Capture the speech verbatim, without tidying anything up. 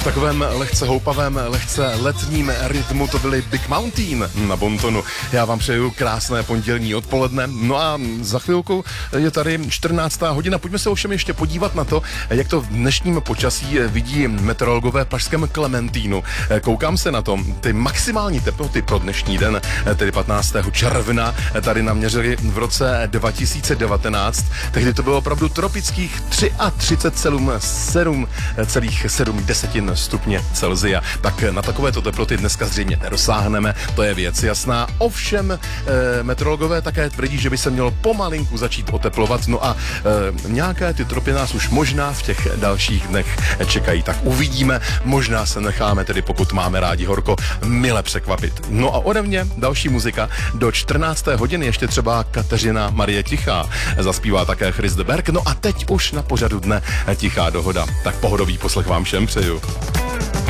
v takovém lehce houpavém, lehce letním rytmu to byly Big Mountain na Bontonu. Já vám přeju krásné pondělní odpoledne. No a za chvilku je tady čtrnáctá hodina. Pojďme se ovšem ještě podívat na to, jak to v dnešním počasí vidí meteorologové v pražském Klementínu. Koukám se na to, ty maximální teploty pro dnešní den, tedy patnáctého června, tady naměřili v roce dva tisíce devatenáct. Tehdy to bylo opravdu tropických třicet tři sedm celá sedm stupně Celsia. Tak na takovéto teploty dneska zřejmě nedosáhneme, to je věc jasná. Ovšem e, meteorologové také tvrdí, že by se mělo pomalinku začít oteplovat, no a e, nějaké ty tropy nás už možná v těch dalších dnech čekají. Tak uvidíme, možná se necháme tedy, pokud máme rádi horko, mile překvapit. No a ode mě další muzika do čtrnácté hodiny, ještě třeba Kateřina Marie Tichá. Zaspívá také Chris de Berg, no a teď už na pořadu dne Tichá dohoda. Tak pohodový poslech vám všem přeju.